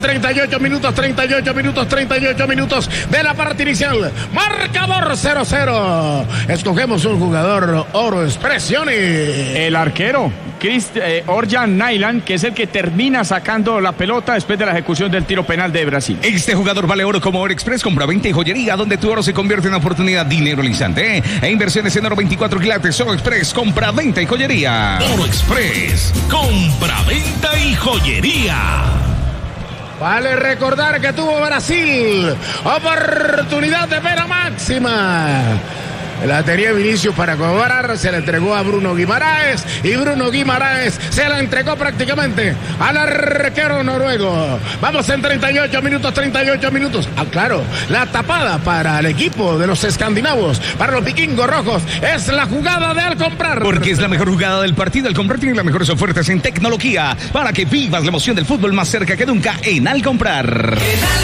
38 minutos de la parte inicial. Marcador 0-0. Escogemos un jugador Oro Expresioni. El arquero Orjan Nyland, que es el que termina sacando la pelota después de la ejecución del tiro penal de Brasil. Este jugador vale oro como Oro Express, compra-venta y joyería, donde tu oro se convierte en oportunidad, dinero al instante. E inversiones en oro 24 quilates. Oro Express, compra-venta y joyería. Oro Express, compra-venta y joyería. Vale recordar que tuvo Brasil oportunidad de pena máxima. La tenía Vinicius para cobrar, se la entregó a Bruno Guimaraes y Bruno Guimaraes se la entregó prácticamente al arquero noruego. Vamos en 38 minutos. Ah, claro, la tapada para el equipo de los escandinavos, para los vikingos rojos, es la jugada de Al Comprar. Porque es la mejor jugada del partido. Al Comprar tiene las mejores ofertas en tecnología para que vivas la emoción del fútbol más cerca que nunca en Al Comprar.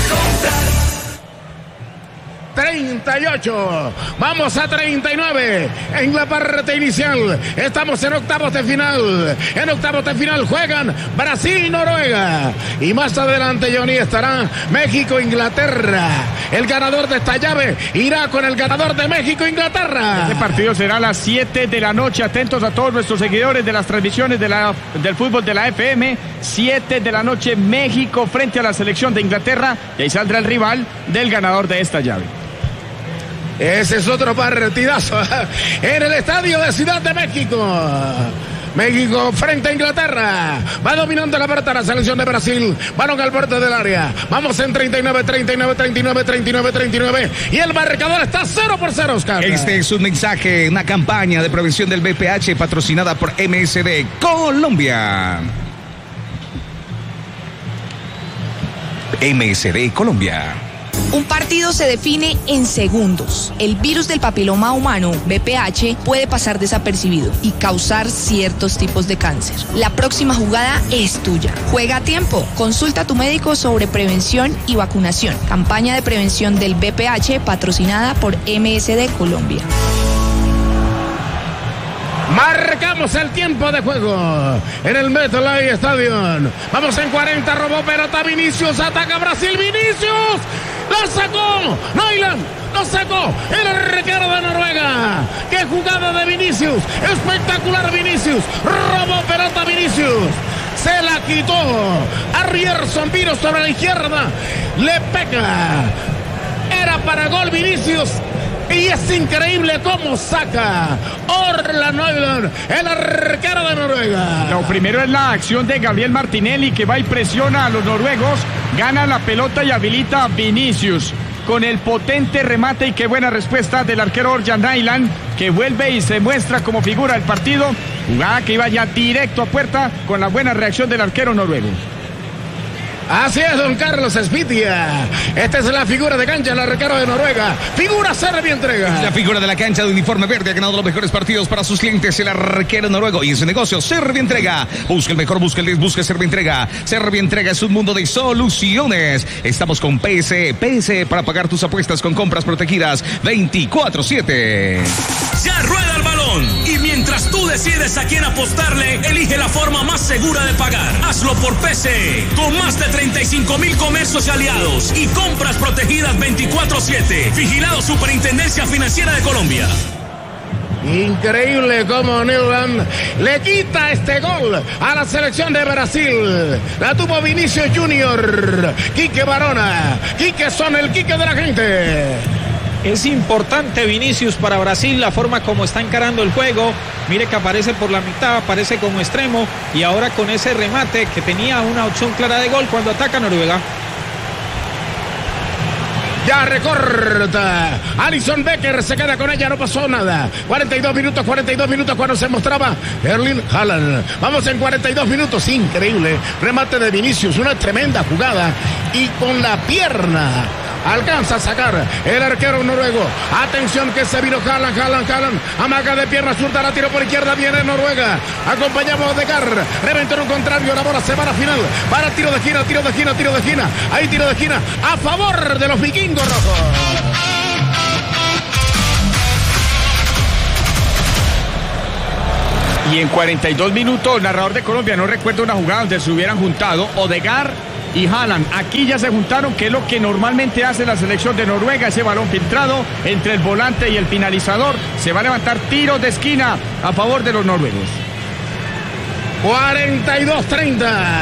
38, vamos a 39 en la parte inicial. Estamos en octavos de final. En octavos de final juegan Brasil y Noruega. Y más adelante, Johnny, estará México-Inglaterra. El ganador de esta llave irá con el ganador de México-Inglaterra. Este partido será a las 7 de la noche. Atentos a todos nuestros seguidores de las transmisiones del fútbol de la FM. 7 de la noche, México frente a la selección de Inglaterra. Y ahí saldrá el rival del ganador de esta llave. Ese es otro partidazo en el estadio de Ciudad de México. México frente a Inglaterra. Va dominando la pelota la selección de Brasil. Balón al borde del área. Vamos en 39. Y el marcador está 0-0, Oscar. Este es un mensaje, una campaña de prevención del VPH patrocinada por MSD Colombia. MSD Colombia. Un partido se define en segundos. El virus del papiloma humano, VPH, puede pasar desapercibido y causar ciertos tipos de cáncer. La próxima jugada es tuya. Juega a tiempo. Consulta a tu médico sobre prevención y vacunación. Campaña de prevención del VPH patrocinada por MSD Colombia. Marcamos el tiempo de juego en el MetLife Stadium. Vamos en 40, robó pelota Vinicius, ataca Brasil, Vinicius, lo sacó, Nyland, lo sacó, el arquero de Noruega. ¡Qué jugada de Vinicius! Espectacular Vinicius, robó pelota Vinicius. Se la quitó a Rierson, vino sobre la izquierda, le pega. Era para gol Vinicius. Y es increíble cómo saca Orjan Nyland, el arquero de Noruega. Lo primero es la acción de Gabriel Martinelli, que va y presiona a los noruegos, gana la pelota y habilita a Vinicius con el potente remate, y qué buena respuesta del arquero Orjan Nyland, que vuelve y se muestra como figura del partido. Jugada que iba ya directo a puerta con la buena reacción del arquero noruego. Así es, don Carlos Espitia. Esta es la figura de cancha del arquero de Noruega. Figura Servientrega. Es la figura de la cancha de uniforme verde. Ha ganado los mejores partidos para sus clientes. El arquero noruego. Y en su negocio, Servientrega. Busca el mejor, busca el 10, busca Servientrega. Servientrega es un mundo de soluciones. Estamos con PSE para pagar tus apuestas con compras protegidas 24/7. Ya rueda el balón. Y mientras tú decides a quién apostarle, elige la forma más segura de pagar. Hazlo por PSE. Con más de 35,000 comercios y aliados y compras protegidas 24/7. Vigilado Superintendencia Financiera de Colombia. Increíble cómo Nyland le quita este gol a la selección de Brasil. La tuvo Vinicius Junior. Quique Barona. Quique son el Quique de la gente. Es importante Vinicius para Brasil, la forma como está encarando el juego. Mire que aparece por la mitad, aparece como extremo, y ahora con ese remate que tenía una opción clara de gol cuando ataca Noruega. Ya recorta. Alisson Becker se queda con ella, no pasó nada. 42 minutos cuando se mostraba Erling Haaland. Vamos en 42 minutos, increíble. Remate de Vinicius, una tremenda jugada. Y con la pierna alcanza a sacar el arquero noruego. Atención que se vino Haaland. Amaga de pierna zurda, la tiro por izquierda, viene Noruega. Acompañamos de Gar. Reventó en un contrario, la bola se va a la final. Para tiro de esquina. Hay tiro de esquina a favor de los vikingos rojos. Y en 42 minutos, el narrador de Colombia no recuerda una jugada donde se hubieran juntado Odegaard y Haaland. Aquí ya se juntaron, que es lo que normalmente hace la selección de Noruega, ese balón filtrado entre el volante y el finalizador. Se va a levantar tiros de esquina a favor de los noruegos. 42-30.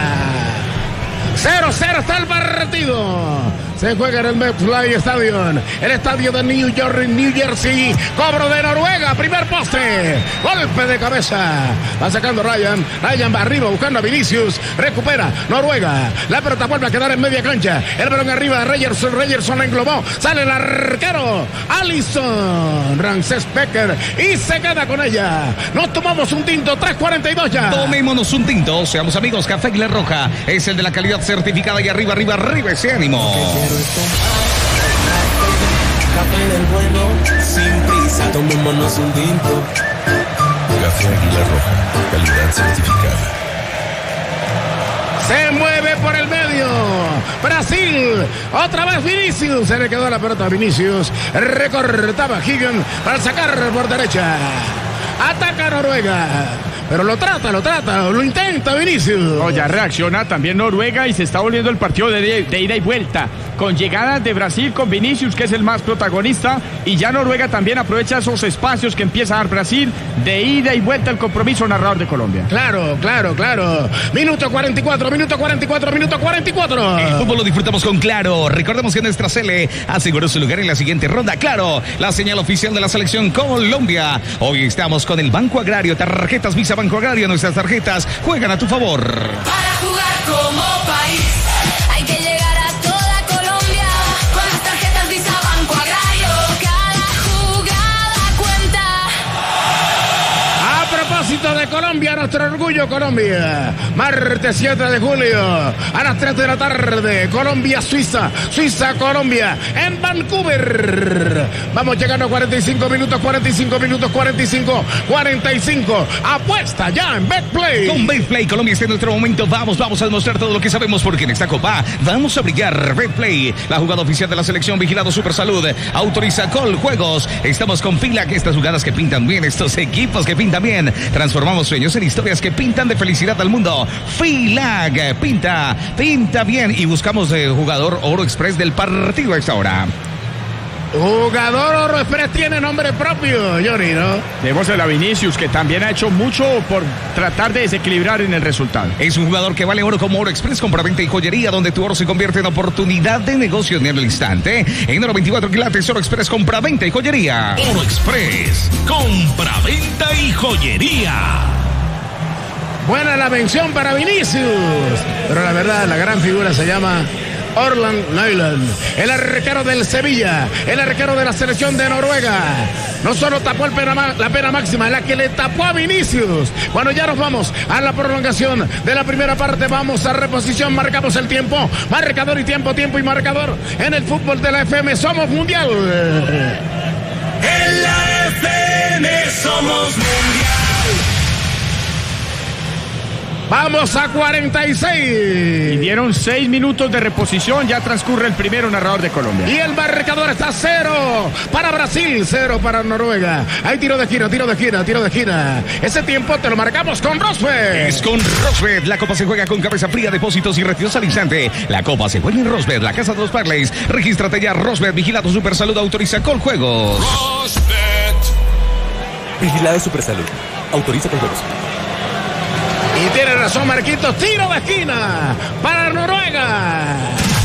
0-0 está el partido. Se juega en el MetLife Stadium, el estadio de New York, New Jersey. Cobro de Noruega, primer poste, golpe de cabeza. Va sacando Ryan va arriba buscando a Vinicius. Recupera Noruega, la pelota vuelve a quedar en media cancha. El balón arriba, Ryerson la englobó. Sale el arquero Alisson Ramses Becker y se queda con ella. Nos tomamos un tinto, 3:42 ya. Tomémonos un tinto, seamos amigos. Café Aguilar Roja es el de la calidad certificada. Y arriba ese ánimo. Café del bueno, sin prisa, tomémonos un tinto. Café Aguilar Roja, calidad certificada. Se mueve por el medio Brasil, otra vez Vinicius. Se le quedó la pelota a Vinicius. Recortaba Higgins para sacar por derecha. Ataca Noruega, pero lo trata, lo intenta Vinicius. Oh, ya reacciona también Noruega y se está volviendo el partido de ida y vuelta, con llegadas de Brasil con Vinicius, que es el más protagonista, y ya Noruega también aprovecha esos espacios que empieza a dar Brasil. De ida y vuelta el compromiso, narrador de Colombia. Claro. Minuto 44. El fútbol lo disfrutamos con Claro. Recordemos que nuestra Cele aseguró su lugar en la siguiente ronda. Claro, la señal oficial de la selección Colombia. Hoy estamos con el Banco Agrario. Tarjetas Visa Banco Agrario. Nuestras tarjetas juegan a tu favor. Para jugar como país hay que llegar a toda Colombia. Con las tarjetas Visa Banco Agrario, cada jugada cuenta. A propósito de Colombia, nuestro orgullo Colombia. Martes 7 de julio a las 3 de la tarde. Colombia-Suiza. Suiza-Colombia en Vancouver. Vamos llegando a 45 minutos. Apuesta ya en Betplay. Con Betplay Colombia está en nuestro momento. Vamos a demostrar todo lo que sabemos, porque en esta copa vamos a brillar. Betplay, la jugada oficial de la selección, vigilado Supersalud, autoriza Coljuegos. Estamos con Filag, estas jugadas que pintan bien, estos equipos que pintan bien. Transformamos sueños en historias que pintan de felicidad al mundo. Filag, pinta bien. Y buscamos jugador Oro Express del partido a esta hora. Jugador Oro Express tiene nombre propio, Johnny, ¿no? Tenemos a Vinicius, que también ha hecho mucho por tratar de desequilibrar en el resultado. Es un jugador que vale oro como Oro Express, compra-venta y joyería, donde tu oro se convierte en oportunidad de negocio en el instante. En oro 24 quilates, Oro Express, compra-venta y joyería. Oro Express, compra-venta y joyería. Buena la mención para Vinicius, pero la verdad, la gran figura se llama Orland Nyland, el arquero del Sevilla, el arquero de la selección de Noruega. No solo tapó la pena máxima, la que le tapó a Vinicius. Bueno, ya nos vamos a la prolongación de la primera parte. Vamos a reposición, marcamos el tiempo. Marcador y tiempo y marcador. En el fútbol de la FM somos mundial. En la FM somos mundial. Vamos a 46. Y dieron 6 minutos de reposición. Ya transcurre el primero, narrador de Colombia. Y el marcador está 0 para Brasil, 0 para Noruega. Hay tiro de esquina. Ese tiempo te lo marcamos con Rosbet. Es con Rosbet. La copa se juega con cabeza fría, depósitos y retiros al instante. La copa se juega en Rosbet, la casa de los parlays. Regístrate ya, Rosbet. Vigilado Supersalud, autoriza Coljuegos. Rosbet. Vigilado Supersalud, autoriza Coljuegos. Y tiene razón Marquitos, tiro de esquina para Noruega.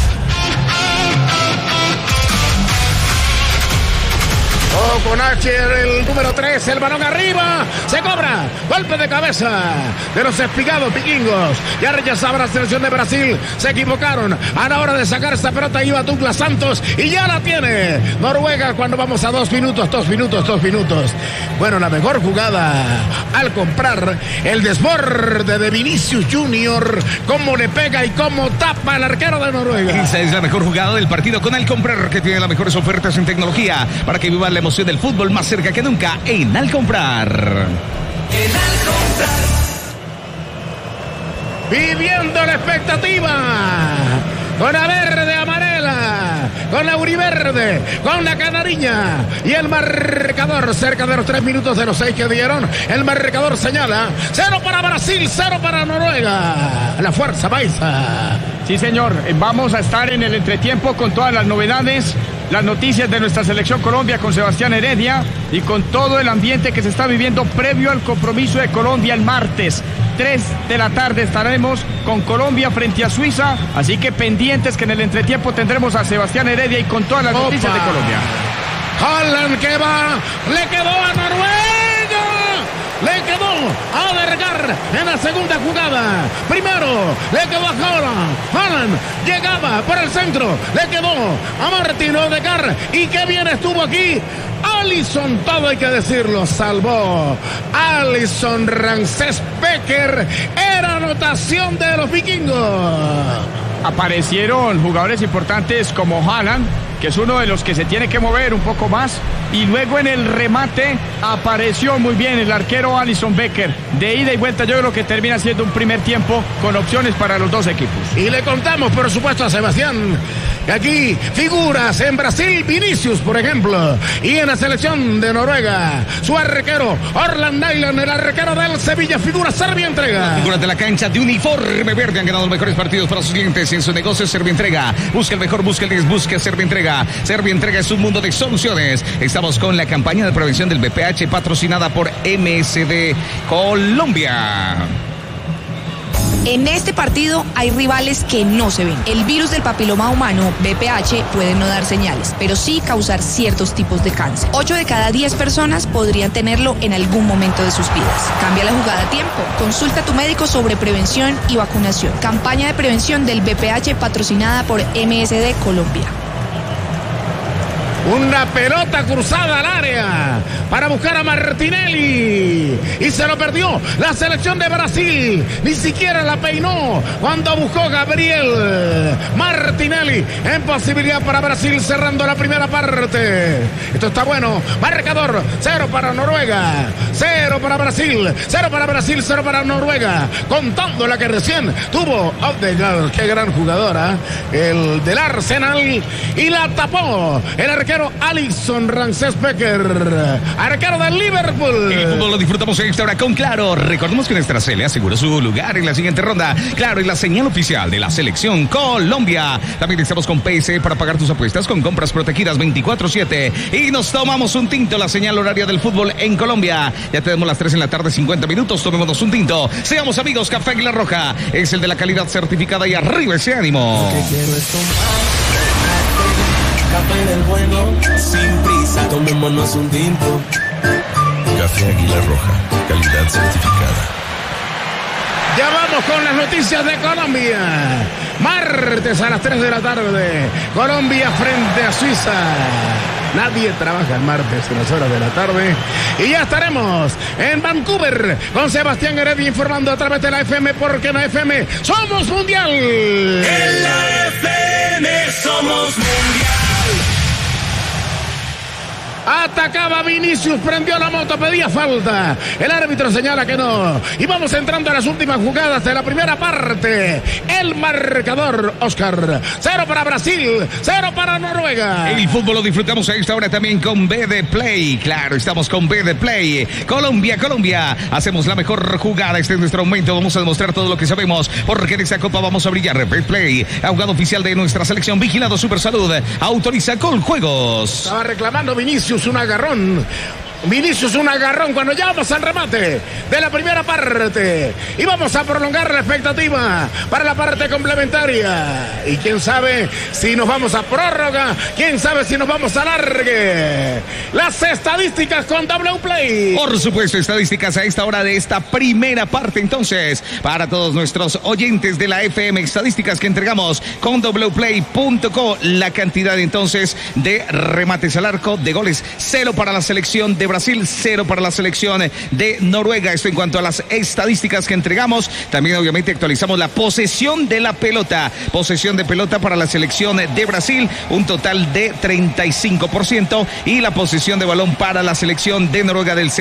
Con H, el número 3, el balón arriba, se cobra, golpe de cabeza de los espigados vikingos. Ya rechazaba la selección de Brasil, se equivocaron a la hora de sacar esta pelota. Iba Douglas Santos y ya la tiene Noruega cuando vamos a 2 minutos. Bueno, la mejor jugada al comprar, el desborde de Vinicius Junior, cómo le pega y cómo tapa al arquero de Noruega. Esa es la mejor jugada del partido con Alcomprar, que tiene las mejores ofertas en tecnología para que viva la emoción del fútbol más cerca que nunca en Alcomprar. Viviendo la expectativa con la verde amarela, con la uriverde, con la canariña y el marcador cerca de los 3 minutos de los 6 que dieron. El marcador señala 0 para Brasil, 0 para Noruega. La fuerza paisa. Sí, señor. Vamos a estar en el entretiempo con todas las novedades, las noticias de nuestra selección Colombia con Sebastián Heredia y con todo el ambiente que se está viviendo previo al compromiso de Colombia el martes. 3 de la tarde estaremos con Colombia frente a Suiza, así que pendientes que en el entretiempo tendremos a Sebastián Heredia y con todas las noticias de Colombia. Haaland que va, le quedó a Noruega, le quedó a Odegaard en la segunda jugada. Primero le quedó a Haaland. Haaland llegaba por el centro, le quedó a Martin Odegaard. Y qué bien estuvo aquí Alisson, todo hay que decirlo, salvó Alisson Ramsés Becker. Era anotación de los vikingos. Aparecieron jugadores importantes como Haaland, que es uno de los que se tiene que mover un poco más, y luego en el remate apareció muy bien el arquero Alisson Becker. De ida y vuelta yo creo que termina siendo un primer tiempo con opciones para los dos equipos. Y le contamos por supuesto a Sebastián que aquí figuras en Brasil, Vinicius por ejemplo, y en la selección de Noruega su arquero Orland Nyland, el arquero del Sevilla, figura Servientrega. Figuras de la cancha de uniforme verde han ganado los mejores partidos para sus clientes en su negocio. Servientrega, busca el mejor, busca el 10, busca Servientrega. Servientrega es un mundo de soluciones. Estamos con la campaña de prevención del VPH patrocinada por MSD Colombia. En este partido hay rivales que no se ven. El virus del papiloma humano, VPH, puede no dar señales, pero sí causar ciertos tipos de cáncer. 8 de cada 10 personas podrían tenerlo en algún momento de sus vidas. Cambia la jugada a tiempo. Consulta a tu médico sobre prevención y vacunación. Campaña de prevención del VPH patrocinada por MSD Colombia. Una pelota cruzada al área para buscar a Martinelli y se lo perdió la selección de Brasil. Ni siquiera la peinó cuando buscó Gabriel Martinelli. En posibilidad para Brasil cerrando la primera parte. Esto está bueno. Marcador 0 para Noruega, 0 para Brasil, 0 para Brasil, 0 para Noruega. Contando la que recién tuvo Odegaard, qué gran jugadora, el del Arsenal, y la tapó el arquero Alisson Ramsés Becker, arquero del Liverpool. El fútbol lo disfrutamos en esta hora con Claro. Recordemos que nuestra Cele aseguró su lugar en la siguiente ronda. Claro es la señal oficial de la selección Colombia. También estamos con PSE para pagar tus apuestas con compras protegidas 24/7. Y nos tomamos un tinto, la señal horaria del fútbol en Colombia. Ya tenemos las 3 en la tarde, 50 minutos. Tomémonos un tinto. Seamos amigos, Café Águila Roja es el de la calidad certificada y arriba ese ánimo. Lo que quiero es café del bueno, sin prisa, tomémonos un tinto. Café Águila Roja, calidad certificada. Ya vamos con las noticias de Colombia. Martes a las 3 de la tarde, Colombia frente a Suiza. Nadie trabaja el martes en las horas de la tarde. Y ya estaremos en Vancouver con Sebastián Heredia informando a través de la FM, porque en la FM somos mundial. En la FM somos mundial. Atacaba Vinicius, prendió la moto, pedía falta. El árbitro señala que no. Y vamos entrando a las últimas jugadas de la primera parte. El marcador, Oscar. 0 para Brasil, 0 para Noruega. El fútbol lo disfrutamos a esta hora también con BD Play. Claro, estamos con BD Play. Colombia, hacemos la mejor jugada. Este es nuestro momento. Vamos a demostrar todo lo que sabemos, porque en esta copa vamos a brillar. BD Play, abogado oficial de nuestra selección, vigilado Supersalud, autoriza Coljuegos. Estaba reclamando Vinicius un agarrón. Vinicius un agarrón cuando ya vamos al remate de la primera parte y vamos a prolongar la expectativa para la parte complementaria, y quién sabe si nos vamos a prórroga, quién sabe si nos vamos a alargue. Las estadísticas con WPlay. Por supuesto, estadísticas a esta hora de esta primera parte. Entonces, para todos nuestros oyentes de la FM, estadísticas que entregamos con wplay.co. La cantidad entonces de remates al arco, de goles, 0 para la selección de Brasil, 0 para la selección de Noruega. Esto en cuanto a las estadísticas que entregamos. También obviamente actualizamos la posesión de la pelota. Posesión de pelota para la selección de Brasil, un total de 35%. Y la posesión de balón para la selección de Noruega del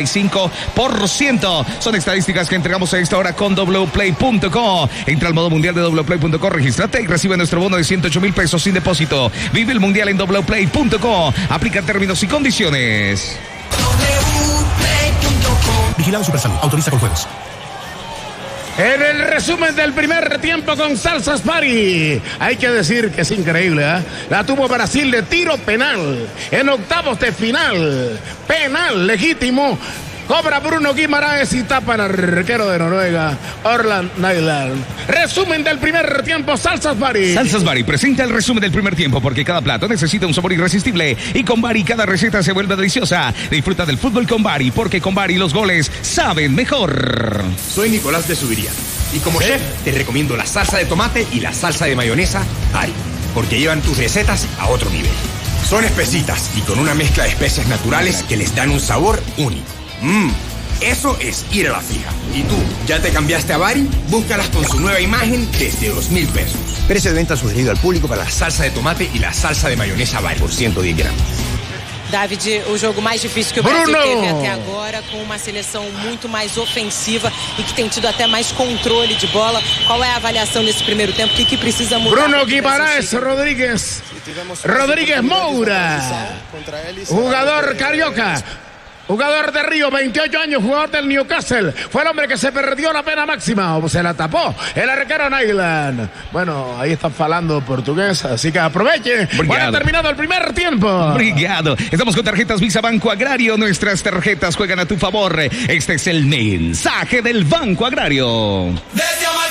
65%. Son estadísticas que entregamos a esta hora con wplay.co. Entra al modo mundial de wplay.co, regístrate y recibe nuestro bono de 108,000 pesos sin depósito. Vive el mundial en wplay.co. Aplica términos y condiciones. Vigilado Supersalud. Autoriza con juegos. En el resumen del primer tiempo con Salsas Party, hay que decir que es increíble, ¿eh? La tuvo Brasil de tiro penal en octavos de final. Penal legítimo. Cobra Bruno Guimaraes y tapa al arquero de Noruega, Orland Nyland. Resumen del primer tiempo, Salsas Party. Salsas Party presenta el resumen del primer tiempo porque cada plato necesita un sabor irresistible y con Bari cada receta se vuelve deliciosa. Disfruta del fútbol con Bari porque con Bari los goles saben mejor. Soy Nicolás de Subiría y como chef te recomiendo la salsa de tomate y la salsa de mayonesa Bari porque llevan tus recetas a otro nivel. Son espesitas y con una mezcla de especias naturales que les dan un sabor único. Eso es ir a la fija. ¿Y tú, ya te cambiaste a Bari? Búscalas con su nueva imagen desde 2.000 pesos. Precio de venta sugerido al público para la salsa de tomate y la salsa de mayonesa Bari por 110 gramos. David, o jogo mais difícil que o Brasil teve até agora, com uma seleção muito mais ofensiva e que tem tido até mais controle de bola. Qual é a avaliação desse primeiro tempo? O que precisa mudar? Bruno Guimaraes Rodríguez Moura, jugador carioca. Jugador de Río, 28 años, jugador del Newcastle. Fue el hombre que se perdió la pena máxima, o se la tapó el arquero Nyland. Bueno, ahí están falando portugués, así que aproveche. Bueno, terminado el primer tiempo. Obrigado. Estamos con tarjetas Visa Banco Agrario. Nuestras tarjetas juegan a tu favor. Este es el mensaje del Banco Agrario.